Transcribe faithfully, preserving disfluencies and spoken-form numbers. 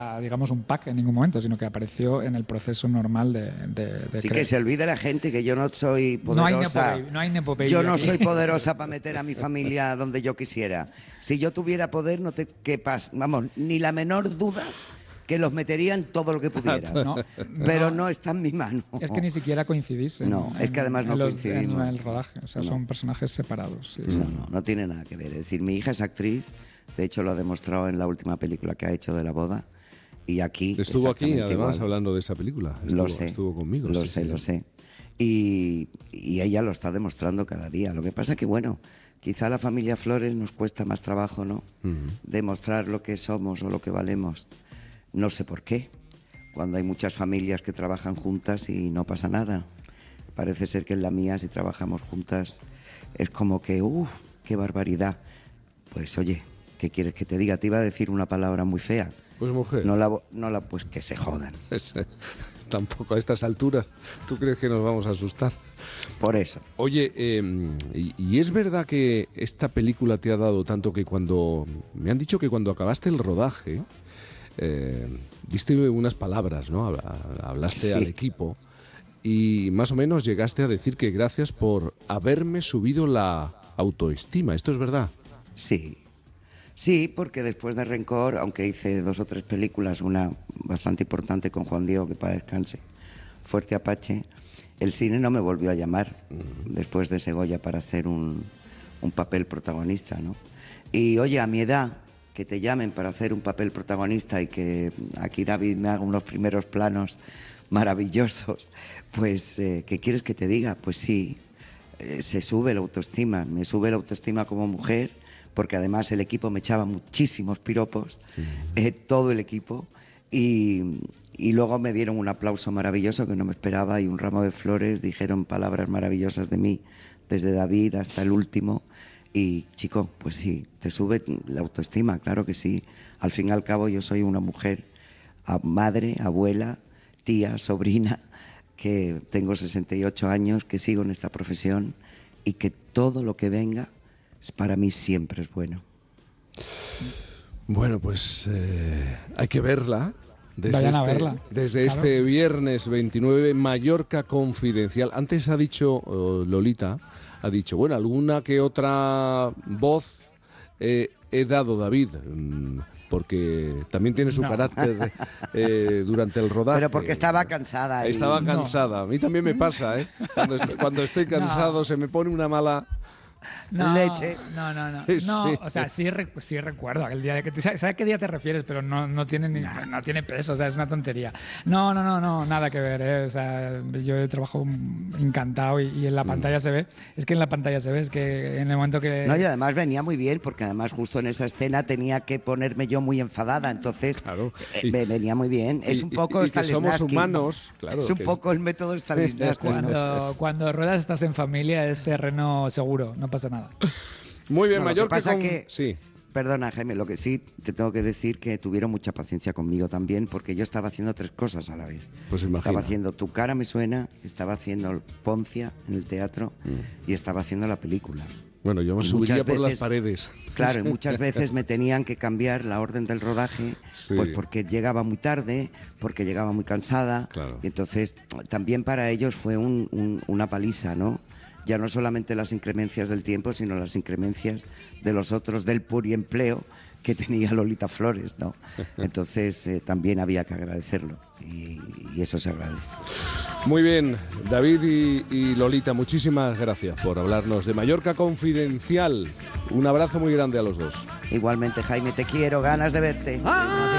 digamos, un pack en ningún momento, sino que apareció en el proceso normal de, de, de Sí, crear. que se olvide la gente que yo no soy poderosa. No hay, no hay nepo Yo no aquí. soy poderosa para meter a mi familia donde yo quisiera. Si yo tuviera poder, no te quepas, vamos, ni la menor duda que los metería en todo lo que pudiera. No, pero no, no está en mi mano. Es que ni siquiera coincidís en, No, es que además no en, los, coincidimos. en el rodaje. O sea, No. son personajes separados. Sí, No, sí. no, no tiene nada que ver. Es decir, mi hija es actriz, de hecho lo ha demostrado en la última película que ha hecho de La boda. Y aquí estuvo aquí, además, igual. hablando de esa película. Estuvo, Lo sé. Estuvo conmigo. Lo sí, sé, sí. lo sé. Y, y ella lo está demostrando cada día. Lo que pasa que, bueno, quizá a la familia Flores nos cuesta más trabajo, ¿no? Uh-huh. Demostrar lo que somos o lo que valemos. No sé por qué. Cuando hay muchas familias que trabajan juntas y no pasa nada. Parece ser que en la mía, si trabajamos juntas, es como que, ¡uh, qué barbaridad! Pues oye, ¿qué quieres que te diga? Te iba a decir una palabra muy fea. Pues mujer. No la, no la, pues que se jodan. Es, eh, tampoco a estas alturas. ¿Tú crees que nos vamos a asustar? Por eso. Oye, eh, y, y es verdad que esta película te ha dado tanto que cuando... Me han dicho que cuando acabaste el rodaje, eh, diste unas palabras, ¿no? Hablaste Sí. al equipo y más o menos llegaste a decir que gracias por haberme subido la autoestima. ¿Esto es verdad? Sí. Sí, porque después de Rencor, aunque hice dos o tres películas, una bastante importante con Juan Diego, que para descanse, Fuerte Apache, el cine no me volvió a llamar uh-huh. después de Segoya para hacer un, un papel protagonista, ¿no? Y oye, a mi edad, que te llamen para hacer un papel protagonista y que aquí David me haga unos primeros planos maravillosos, pues, eh, ¿qué quieres que te diga? Pues sí, eh, se sube la autoestima, me sube la autoestima como mujer, porque además el equipo me echaba muchísimos piropos, eh, todo el equipo, y, y luego me dieron un aplauso maravilloso que no me esperaba y un ramo de flores, dijeron palabras maravillosas de mí, desde David hasta el último, y chico, pues sí, te sube la autoestima, claro que sí. Al fin y al cabo yo soy una mujer, a madre, abuela, tía, sobrina, que tengo sesenta y ocho años, que sigo en esta profesión y que todo lo que venga para mí siempre es bueno. Bueno, pues eh, hay que verla. Desde Vayan este, a verla. Desde Claro. este viernes veintinueve, Mallorca Confidencial. Antes ha dicho, uh, Lolita, ha dicho, bueno, alguna que otra voz eh, he dado, David, mm, porque también tiene su No. carácter eh, durante el rodaje. Pero porque estaba cansada. y- Estaba No. cansada. A mí también me pasa, ¿eh? Cuando estoy, cuando estoy cansado No. se me pone una mala... No, Leche. No, no, no. Sí, No, sí. o sea, sí, re- sí recuerdo aquel día. Que, ¿sabes qué día te refieres? Pero no, no, tiene ni, no tiene peso, o sea, es una tontería. No, no, no, no, nada que ver. ¿eh? O sea, yo he trabajado encantado y, y en la pantalla se ve. Es que en la pantalla se ve, es que en el momento que... No, y además venía muy bien, porque además justo en esa escena tenía que ponerme yo muy enfadada, entonces Claro. eh, Y- me venía muy bien. Es y- un poco y- y que somos Stanislavski. humanos, claro, Es un que- poco el método Stanislavski, ¿no? Cuando, cuando ruedas estás en familia es terreno seguro, no pasa nada. Muy bien, No, lo que Mallorca pasa con... que- Sí. Perdona, Jaime, lo que sí te tengo que decir que tuvieron mucha paciencia conmigo también, porque yo estaba haciendo tres cosas a la vez. Pues imagino. Estaba haciendo Tu cara me suena, estaba haciendo Poncia en el teatro y estaba haciendo la película. Bueno, yo me Y subiría muchas por las veces- paredes. Claro, y muchas veces me tenían que cambiar la orden del rodaje, Sí. pues porque llegaba muy tarde, porque llegaba muy cansada. Claro. Y entonces también para ellos fue un- un- una paliza, ¿no? Ya no solamente las incremencias del tiempo, sino las incremencias de los otros, del pluriempleo que tenía Lolita Flores, ¿no? Entonces eh, también había que agradecerlo y, y eso se agradece. Muy bien, David y, y Lolita, muchísimas gracias por hablarnos de Mallorca Confidencial. Un abrazo muy grande a los dos. Igualmente, Jaime, te quiero, ganas de verte.